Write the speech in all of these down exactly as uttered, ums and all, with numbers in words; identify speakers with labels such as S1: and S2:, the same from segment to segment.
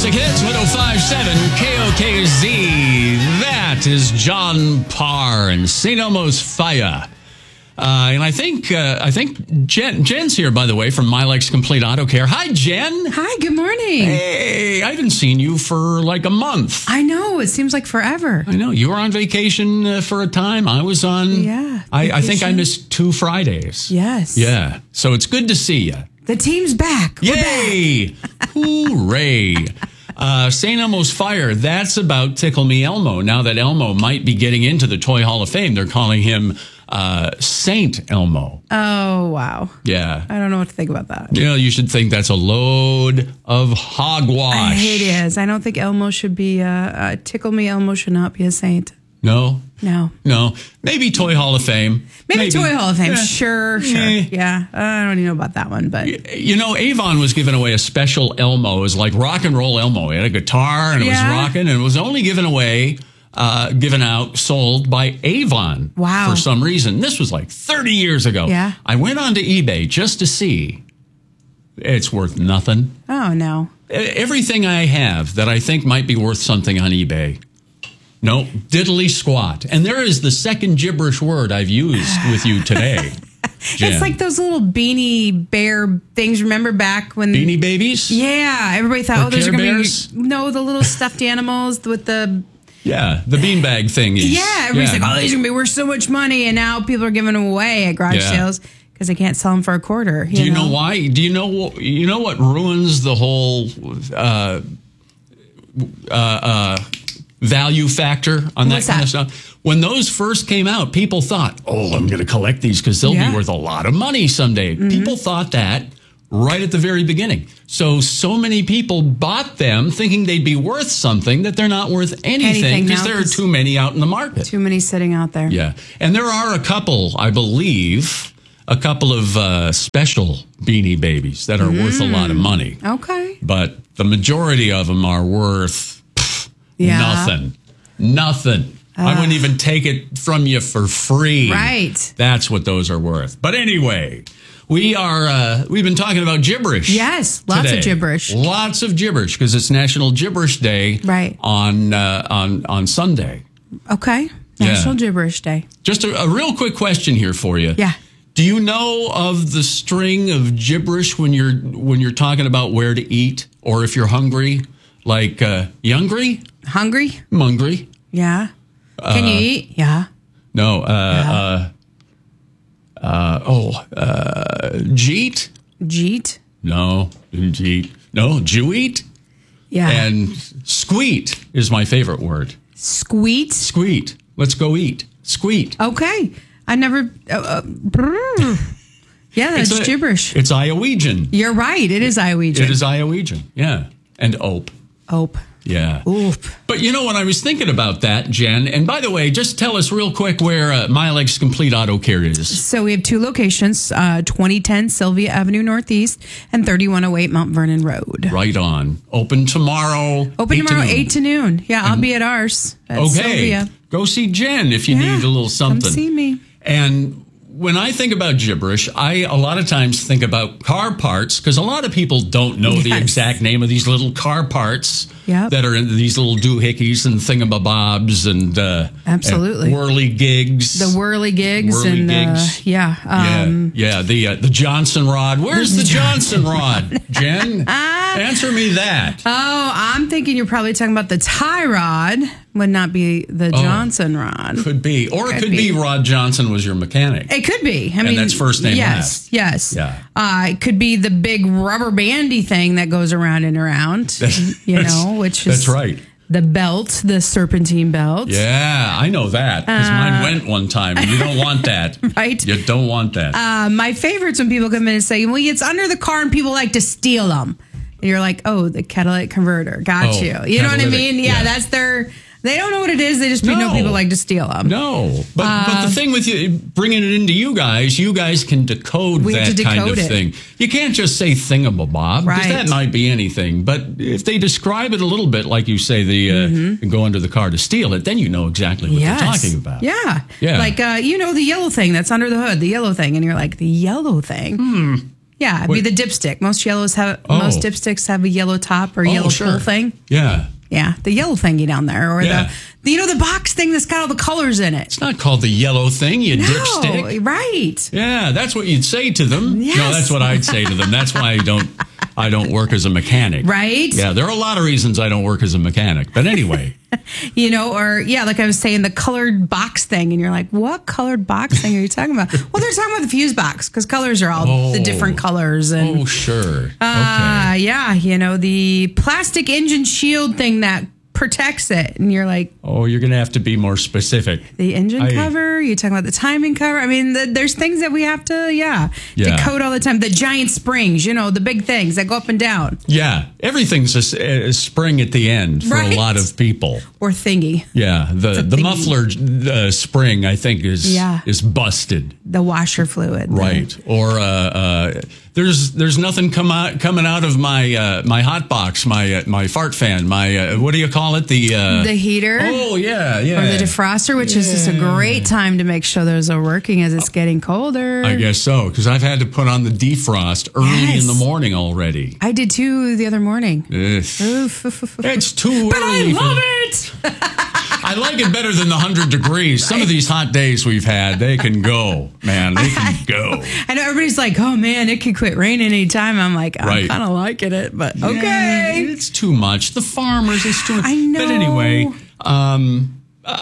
S1: Classic Hits, one oh five point seven K O K Z. That is John Parr and Saint Elmo's Fire. Uh, and I think uh, I think Jen, Jen's here, by the way, from Milex Complete Auto Care. Hi, Jen.
S2: Hi, good morning.
S1: Hey, I haven't seen you for like a month.
S2: I know. It seems like forever.
S1: I know. You were on vacation uh, for a time. I was on.
S2: Yeah.
S1: I, I think I missed two Fridays.
S2: Yes.
S1: Yeah. So it's good to see you.
S2: The team's back. We're
S1: Yay!
S2: back.
S1: Hooray! Uh, Saint Elmo's Fire, that's about Tickle Me Elmo. Now that Elmo might be getting into the Toy Hall of Fame, they're calling him uh, Saint Elmo.
S2: Oh, wow.
S1: Yeah.
S2: I don't know what to think about that.
S1: You know, you should think that's a load of hogwash.
S2: It is. I don't think Elmo should be, uh, uh, Tickle Me Elmo should not be a saint.
S1: No?
S2: No.
S1: No. Maybe Toy Hall of Fame.
S2: Maybe, Maybe. Toy Hall of Fame.
S1: Yeah.
S2: Sure, sure.
S1: Yeah.
S2: yeah. I don't even know about that one, but.
S1: You know, Avon was giving away a special Elmo. It was like rock and roll Elmo. He had a guitar and it
S2: Yeah.
S1: was rocking, and it was only given away, uh, given out, sold by Avon.
S2: Wow.
S1: For some reason. This was like thirty years ago.
S2: Yeah.
S1: I went onto eBay just to see. It's worth nothing.
S2: Oh, no.
S1: Everything I have that I think might be worth something on eBay. No, diddly squat. And there is the second gibberish word I've used with you today. Jen.
S2: It's like those little beanie bear things. Remember back when
S1: Beanie Babies?
S2: Yeah, everybody thought,
S1: Or
S2: oh, there's
S1: Care
S2: gonna
S1: Bears?
S2: be no the little stuffed animals with the
S1: Yeah, the beanbag thingies.
S2: yeah. Everybody's
S1: Yeah.
S2: like, oh, these are gonna be worth so much money, and now people are giving them away at garage
S1: Yeah.
S2: sales because they can't sell them for a quarter. You
S1: Do you know?
S2: know
S1: why? Do you know? You know what ruins the whole uh, uh, uh, value factor on that
S2: What's
S1: kind
S2: that?
S1: of stuff? When those first came out, people thought, "Oh, I'm going to collect these because they'll
S2: Yeah.
S1: be worth a lot of money someday."
S2: Mm-hmm.
S1: People thought that right at the very beginning. So, so many people bought them thinking they'd be worth something that they're not worth anything
S2: Anything
S1: because
S2: now,
S1: there are
S2: 'cause-
S1: too many out in the market.
S2: Too many sitting out there.
S1: Yeah. And there are a couple, I believe, a couple of uh, special Beanie Babies that are worth a lot of money.
S2: Okay.
S1: But the majority of them are worth pff,
S2: Yeah.
S1: nothing. Nothing. I wouldn't even take it from you for free.
S2: Right.
S1: That's what those are worth. But anyway, we are, uh, we've been talking about gibberish.
S2: Yes, lots
S1: today.
S2: of gibberish.
S1: Lots of gibberish because it's National Gibberish Day
S2: Right.
S1: on, uh, on, on Sunday.
S2: Okay.
S1: Yeah.
S2: National Gibberish Day.
S1: Just a, a real quick question here for you.
S2: Yeah.
S1: Do you know of the string of gibberish when you're when you're talking about where to eat or if you're hungry? Like, uh, you hungry?
S2: Hungry?
S1: I'm hungry.
S2: Yeah. Can you eat? Yeah.
S1: No. Uh, uh, uh, oh, uh, Jeet?
S2: Jeet?
S1: No. Jeet. No, Jeweet?
S2: Yeah.
S1: And squeet is my favorite word.
S2: Squeet?
S1: Squeet. Let's go eat. Squeat.
S2: Okay. I never. Uh, uh, brr. Yeah, that's
S1: It's a-
S2: gibberish.
S1: It's Iowegian.
S2: You're right. It is Iowegian.
S1: It is Iowegian. Yeah. And ope.
S2: Ope.
S1: Yeah.
S2: Oop.
S1: But you know, when I was thinking about that, Jen, and by the way, just tell us real quick where uh, Milex Complete Auto Care is.
S2: So we have two locations, uh, twenty ten Sylvia Avenue Northeast and thirty-one oh eight Mount Vernon Road.
S1: Right on. Open tomorrow.
S2: Open
S1: eight to
S2: tomorrow,
S1: noon.
S2: eight to noon. Yeah, I'll be at ours. At
S1: Okay.
S2: Sylvia.
S1: Go see Jen if you
S2: Yeah.
S1: need a little something.
S2: Come see me.
S1: And when I think about gibberish, I a lot of times think about car parts because a lot of people don't know the
S2: Yes.
S1: exact name of these little car parts
S2: Yep.
S1: that are in these little doohickeys and thingamabobs and uh,
S2: Absolutely.
S1: and whirly gigs.
S2: The whirly gigs
S1: Whirly
S2: and uh,
S1: gigs.
S2: yeah, um,
S1: yeah, yeah. The uh, the Johnson rod. Where's the Johnson rod, Jen? Answer me that.
S2: Oh, I'm thinking you're probably talking about the tie rod. Would not be the Johnson rod.
S1: Could be, or it
S2: Could
S1: could be.
S2: be.
S1: Rod Johnson was your mechanic.
S2: It could be. I mean,
S1: that's first name
S2: Yes,
S1: last.
S2: yes.
S1: Yeah.
S2: Uh, it could be the big rubber bandy thing that goes around and around. You know, which is
S1: That's right.
S2: the belt, the serpentine belt.
S1: Yeah, I know that because mine went one time, and you don't want that,
S2: Right.
S1: You don't want that.
S2: Uh, my favorite's when people come in and say, "Well, it's under the car," and people like to steal them. And you're like, "Oh, the catalytic converter, got
S1: Oh,
S2: you." You know what I
S1: catalytic,
S2: mean? Yeah,
S1: yeah.
S2: that's their. They don't know what it is. They just know
S1: No.
S2: people like to steal them.
S1: no, but but the thing with you bringing it into you guys, you guys can decode
S2: We have
S1: that
S2: to
S1: kind
S2: decode
S1: of
S2: it.
S1: thing. You can't just say thingamabob because
S2: Right.
S1: that might be anything. But if they describe it a little bit, like you say, the uh, and go under the car to steal it, then you know exactly what
S2: Yes.
S1: they're talking about.
S2: Yeah.
S1: Yeah.
S2: Like, uh, you know, the yellow thing that's under the hood, the yellow thing. And you're like, the yellow thing? Yeah, it'd
S1: What?
S2: be the dipstick. Most yellows have
S1: Oh.
S2: most dipsticks have a yellow top or
S1: Oh,
S2: yellow
S1: sure.
S2: pull thing.
S1: Yeah.
S2: Yeah, the yellow thingy down there, or
S1: Yeah.
S2: the, the you know the box thing that's got all the colors in it.
S1: It's not called the yellow thing, you
S2: No,
S1: dipstick.
S2: right?
S1: Yeah, that's what you'd say to them.
S2: Yes.
S1: No, that's what I'd say to them. That's why I don't I don't work as a mechanic.
S2: Right?
S1: Yeah, there are a lot of reasons I don't work as a mechanic. But anyway.
S2: You know, or yeah, like I was saying, the colored box thing, and you're like, what colored box thing are you talking about? Well, they're talking about the fuse box because colors are all
S1: Oh.
S2: the different colors, and
S1: Oh, sure.
S2: uh,
S1: Okay.
S2: yeah, you know, the plastic engine shield thing that protects it, and you're like,
S1: Oh, you're going to have to be more specific.
S2: the engine
S1: I-
S2: cover. You're talking about the timing cover. I mean, the, there's things that we have to, yeah,
S1: Yeah.
S2: decode all the time. The giant springs, you know, the big things that go up and down,
S1: Yeah, everything's a, s- a spring at the end for
S2: Right.
S1: a lot of people.
S2: or thingy,
S1: Yeah, the the
S2: thingy.
S1: muffler uh, spring I think is
S2: Yeah.
S1: is busted.
S2: the washer fluid,
S1: Right. Or uh, uh, there's there's nothing come out coming out of my uh, my hot box, my uh, my fart fan, my uh, what do you call it? The uh,
S2: the heater.
S1: Oh yeah, yeah.
S2: Or the defroster, which is just a great time to make sure those are working as it's getting colder.
S1: I guess so, because I've had to put on the defrost early
S2: Yes.
S1: in the morning already.
S2: I did too the other morning.
S1: Ugh.
S2: Oof, oof, oof, oof.
S1: It's too
S2: But I
S1: early. for-
S2: love it.
S1: I like it better than the one hundred degrees. Some of these hot days we've had, they can go, man. They can go.
S2: I know everybody's like, oh man, it could quit raining anytime. I'm like, I'm
S1: Right.
S2: kind of liking it, but
S1: Yeah,
S2: okay.
S1: it's too much. The farmers, it's too much.
S2: I know.
S1: But anyway, um,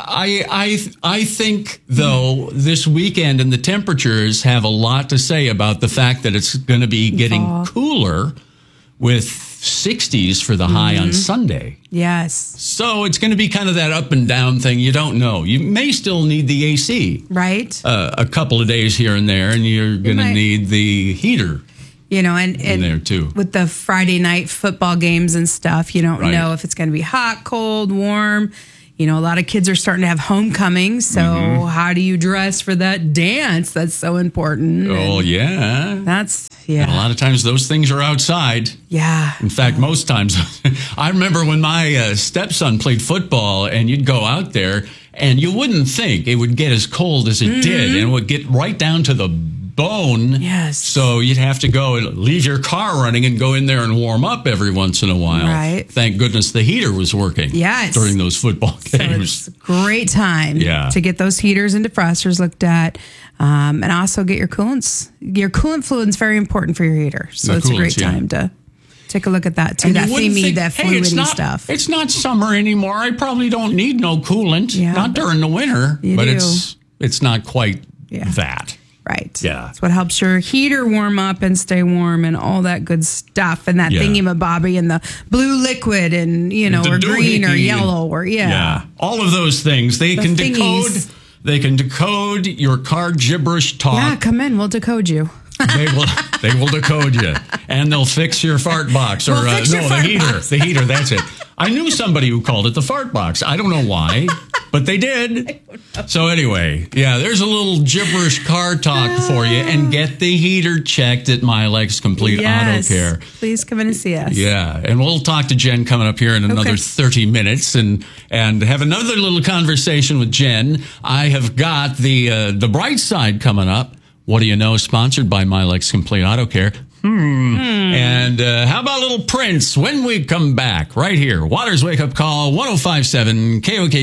S1: I I I think though this weekend and the temperatures have a lot to say about the fact that it's going to be getting
S2: Fall.
S1: cooler with sixties for the high on Sunday.
S2: Yes.
S1: So it's going to be kind of that up and down thing. You don't know. You may still need the A C
S2: Right.
S1: uh, a couple of days here and there, and you're going to
S2: might.
S1: need the heater
S2: You know, and,
S1: in
S2: and
S1: there too.
S2: with the Friday night football games and stuff, you don't
S1: Right.
S2: know if it's going to be hot, cold, warm. You know, a lot of kids are starting to have homecoming. So
S1: Mm-hmm.
S2: how do you dress for that dance? That's so important.
S1: Oh, yeah.
S2: That's,
S1: And a
S2: yeah.
S1: lot of times those things are outside.
S2: Yeah.
S1: In fact, most times, I remember when my uh, stepson played football and you'd go out there and you wouldn't think it would get as cold as it did and it would get right down to the bone.
S2: Yes.
S1: So you'd have to go and leave your car running and go in there and warm up every once in a while.
S2: Right.
S1: Thank goodness the heater was working.
S2: Yes.
S1: During those football
S2: So
S1: games.
S2: it's a great time
S1: Yeah.
S2: to get those heaters and defrosters looked at. Um, and also get your coolants. Your coolant fluid is very important for your heater. So
S1: The
S2: it's a great
S1: coolants, yeah.
S2: time to take a look at that too.
S1: And you
S2: That
S1: wouldn't
S2: themey,
S1: think,
S2: that
S1: hey, it's
S2: fluidy
S1: not,
S2: stuff.
S1: It's not summer anymore. I probably don't need no coolant.
S2: Yeah.
S1: Not during the winter.
S2: You
S1: but
S2: do.
S1: it's it's not quite
S2: Yeah.
S1: that.
S2: Right.
S1: Yeah.
S2: That's what helps your heater warm up and stay warm and all that good stuff. And that
S1: Yeah.
S2: thingy-mabobby and the blue liquid and, you know,
S1: The
S2: or green or
S1: doohickey.
S2: yellow or, yeah.
S1: Yeah. All of those things. They
S2: The
S1: can
S2: thingies.
S1: decode they can decode your car gibberish talk.
S2: Yeah, come in. We'll decode you.
S1: They will they will decode you. And they'll fix your fart box. Or
S2: We'll
S1: uh,
S2: fix
S1: no,
S2: your
S1: the
S2: fart
S1: heater.
S2: box.
S1: The heater, that's it. I knew somebody who called it the fart box. I don't know why, but they did. So anyway, yeah, there's a little gibberish car talk for you, and get the heater checked at Milex Complete
S2: Yes.
S1: Auto Care.
S2: Please come in and see us.
S1: Yeah, and we'll talk to Jen coming up here in another
S2: Okay.
S1: thirty minutes, and and have another little conversation with Jen. I have got the uh, the bright side coming up. What do you know? Sponsored by Milex Complete Auto Care. Hmm. And uh, how about little Prince when we come back? Right here, Waters Wake Up Call, one oh five point seven K O K.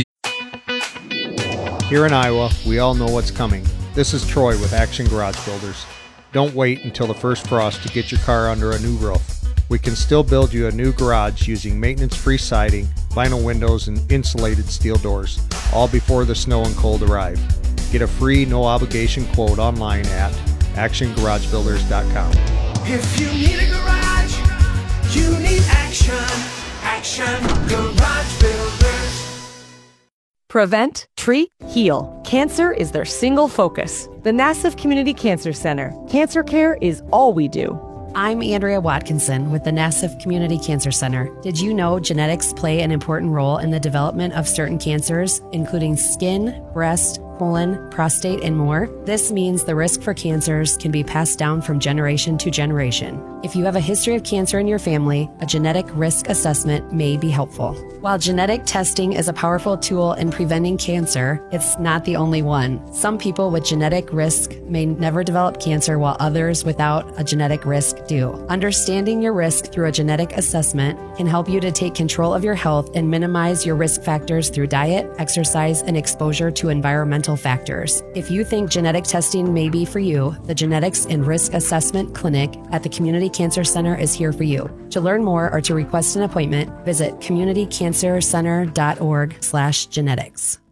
S3: Here in Iowa, we all know what's coming. This is Troy with Action Garage Builders. Don't wait until the first frost to get your car under a new roof. We can still build you a new garage using maintenance-free siding, vinyl windows, and insulated steel doors, all before the snow and cold arrive. Get a free, no-obligation quote online at action garage builders dot com.
S4: If you need a garage, you need action. Action Garage Builders.
S5: Prevent, treat, heal. Cancer is their single focus. The Nassau Community Cancer Center. Cancer care is all we do.
S6: I'm Andrea Watkinson with the Nassau Community Cancer Center. Did you know genetics play an important role in the development of certain cancers, including skin, breast, colon, prostate, and more, this means the risk for cancers can be passed down from generation to generation. If you have a history of cancer in your family, a genetic risk assessment may be helpful. While genetic testing is a powerful tool in preventing cancer, it's not the only one. Some people with genetic risk may never develop cancer, while others without a genetic risk do. Understanding your risk through a genetic assessment can help you to take control of your health and minimize your risk factors through diet, exercise, and exposure to environmental factors. If you think genetic testing may be for you, the Genetics and Risk Assessment Clinic at the Community Cancer Center is here for you. To learn more or to request an appointment, visit community cancer center dot org slash genetics.